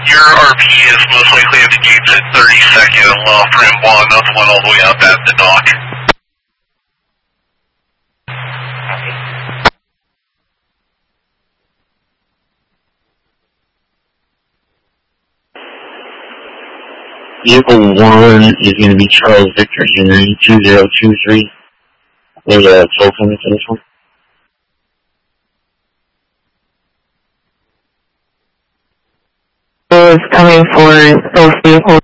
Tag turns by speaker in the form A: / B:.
A: Your RP is most likely at the gates at 32nd and loft ramp 1, not the one all the way up at the dock.
B: Vehicle 1 is going to be Charles Victor Henry 2023. There's a toll coming for this one.
C: Is coming for both vehicles.